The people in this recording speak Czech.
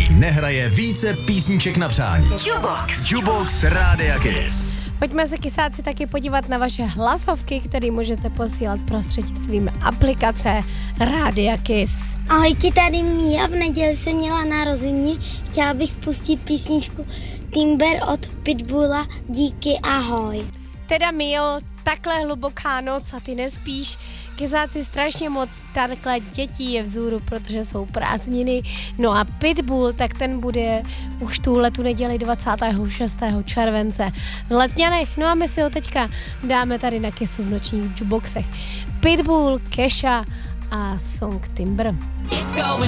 nehraje více písniček na přání. Jukebox Rádia Kiss. Pojďme se, kysáci, taky podívat na vaše hlasovky, které můžete posílat prostřednictvím aplikace Rádia Kiss. Ahojky, tady Mia, v neděli jsem měla narozeniny, chtěla bych pustit písničku Timber od Pitbulla, díky, ahoj. Teda Mio, takhle hluboká noc a ty nespíš. Kysáci, strašně moc takhle dětí je vzhůru, protože jsou prázdniny. No a Pitbull, tak ten bude už tu neděli 26. července v Letňanech. No a my si ho teďka dáme tady na Kissu v nočních jukeboxech. Pitbull, Kesha a song Timber. It's going